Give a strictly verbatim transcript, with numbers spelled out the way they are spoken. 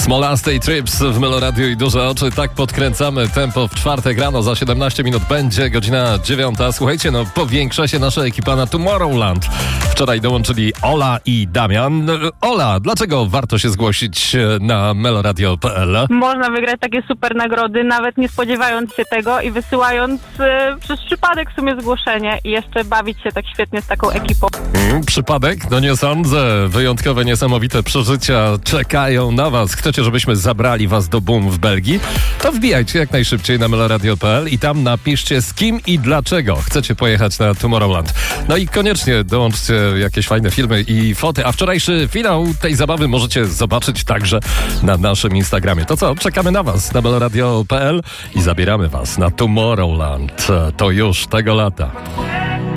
Smolastej Trips w Meloradiu i duże oczy. Tak podkręcamy tempo w czwartek rano. Za siedemnaście minut będzie godzina dziewiąta. Słuchajcie, no powiększa się nasza ekipa na Tomorrowland. Wczoraj dołączyli Ola i Damian. Ola, dlaczego warto się zgłosić na meloradio kropka p l? Można wygrać takie super nagrody, nawet nie spodziewając się tego i wysyłając e, przez przypadek w sumie zgłoszenie i jeszcze bawić się tak świetnie z taką ekipą. Mm, przypadek? No nie sądzę. Wyjątkowe, niesamowite przeżycia czekają na was. Chcecie, żebyśmy zabrali was do Boom w Belgii? To wbijajcie jak najszybciej na meloradio kropka p l i tam napiszcie, z kim i dlaczego chcecie pojechać na Tomorrowland. No i koniecznie dołączcie jakieś fajne filmy i foty, a wczorajszy finał tej zabawy możecie zobaczyć także na naszym Instagramie. To co? Czekamy na was na meloradio kropka p l i zabieramy was na Tomorrowland. To już tego lata.